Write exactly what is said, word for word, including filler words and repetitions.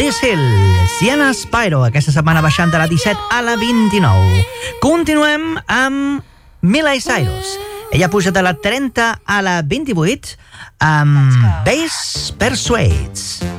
This Hill, Sienna Spyro, aquesta setmana baixant de la disset a la vint-i-nou. Continuem amb Miley Cyrus. Ella puja de la trenta a la vint-i-vuit amb Bass Persuades.